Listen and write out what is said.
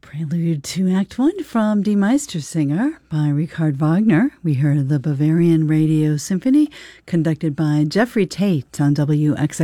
Prelude to Act One from Die Meistersinger by Richard Wagner. We heard the Bavarian Radio Symphony conducted by Jeffrey Tate on WXX